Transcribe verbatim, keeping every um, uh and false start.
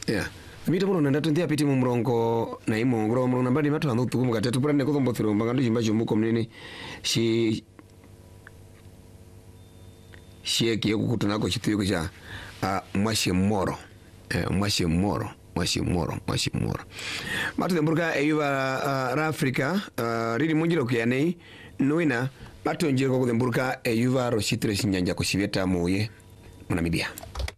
Yeah. Mita muno ndatu ndia piti mu murongo na imo ngoro murongo nambali matu ando tukumu gatatu purane kuthombo thiro mbangandu jimba jumuko mnene shi sheki yoku kutunako chituyo cha uh, mwashi moro eh, mwashi moro mwashi moro mwashi moro matu demburka eyuba uh, ra Africa uh, riri munjiro kuyane nuina matu njiro kwa kudemburka eyuba roshitire shinyanja kushiveta muye Namibia.